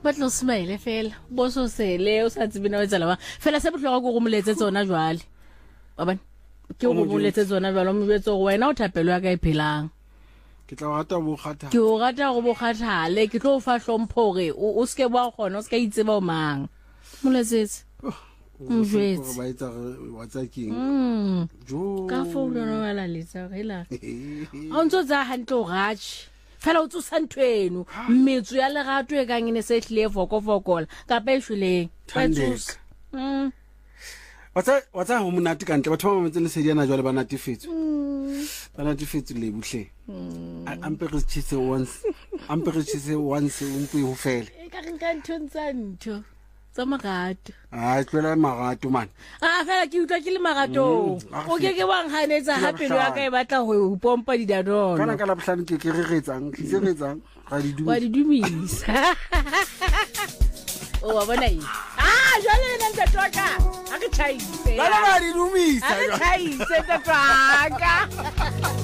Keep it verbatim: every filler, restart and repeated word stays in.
batlo smile fela bo so sele o sa tsebina o tsela ba fela se botlhoga go go moletse tsona jwale ba bana ke go moletse tsona jwale mo betso go wena o thapelo ya ka e phelang ke tla rata bo kgatha ke o rata go bo kgathale ke tlo fa hlompho re o se ke ba gona o se ka itseba o mang moletsetse mjwetse ba itsa wa tsa king jo ka founa no wala letsa hela a ntse tsa hantle o ratshi fela o tsosa nthweno metso ya lerato e kang ene se hlile fokofokola ka pa ishuleng ba tsosa mm watsa watsa ho monate ka ntle batho ba metsene se diana jwale ba natifetse ba natifetse le buhle ampe re tshitse once ampe re tshitse once o mpo ho fele e ka re ka nthontsha ntho tsa magato ah tlola magato man ah fela ke utlwa ke le magato o ke ke wang hanetsa hape lo ya ka e batla ho pompa di dadono kana ka la bohlano ke ke re retsang ke se retsang ga di dumisa wa di dumisa o wa bona eng ah jwale nna ntse toka ha ke thaise ba la di dumisa ha ke thaise tsa toka